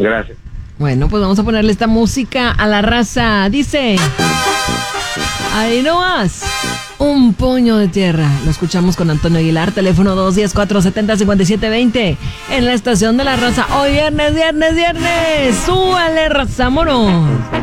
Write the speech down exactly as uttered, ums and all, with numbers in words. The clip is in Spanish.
Gracias. Bueno, pues vamos a ponerle esta música a la raza. Dice... Ahí no más. Un puño de tierra. Lo escuchamos con Antonio Aguilar, teléfono dos uno cero, cuatro siete cero, cinco siete dos cero. En la estación de la raza. Hoy viernes, viernes, viernes. Súbale, raza, mono.